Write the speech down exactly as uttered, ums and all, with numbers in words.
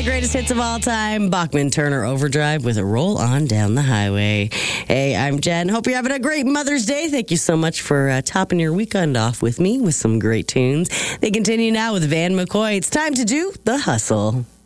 greatest hits of all time, Bachman Turner Overdrive with a roll on down the highway. Hey, I'm Jen. Hope you're having a great Mother's Day. Thank you so much for uh, topping your weekend off with me with some great tunes. They continue now with Van McCoy. It's time to do The Hustle.